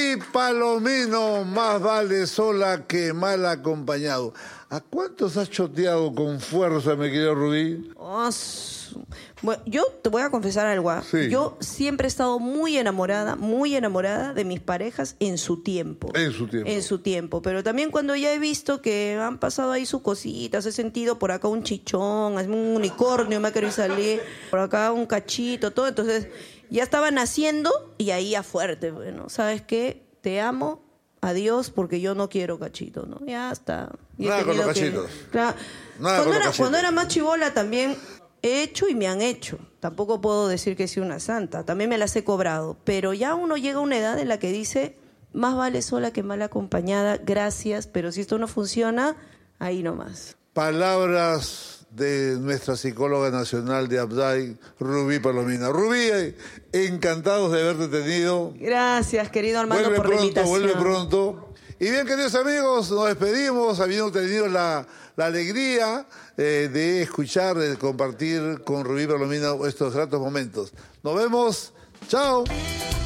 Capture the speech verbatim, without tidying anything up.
Rubí Palomino, más vale sola que mal acompañado. ¿A cuántos has choteado con fuerza, mi querido Rubí? Oh, su- bueno, yo te voy a confesar algo. ¿ah? Sí. Yo siempre he estado muy enamorada, muy enamorada de mis parejas en su tiempo. En su tiempo. En su tiempo. Pero también cuando ya he visto que han pasado ahí sus cositas, he sentido por acá un chichón, un unicornio me ha querido salir, por acá un cachito, todo. Entonces ya estaba naciendo y ahí a fuerte. Bueno, ¿sabes qué? Te amo. Adiós, porque yo no quiero cachito, ¿no? Ya está. Y he Nada con los tenido que- cachitos. Claro. Nada Cuando con los era, cachitos. cuando era más chibola también he hecho y me han hecho. Tampoco puedo decir que soy una santa. También me las he cobrado. Pero ya uno llega a una edad en la que dice, más vale sola que mal acompañada. Gracias, pero si esto no funciona, ahí nomás. Palabras de nuestra psicóloga nacional de Abday, Rubí Palomino. Rubí, eh, encantados de haberte tenido. Gracias, querido Armando, Vuelve por la pronto, invitación. vuelve pronto. Y bien, queridos amigos, nos despedimos, habiendo tenido la, la alegría eh, de escuchar, de compartir con Rubí Palomino estos gratos momentos. Nos vemos. Chao.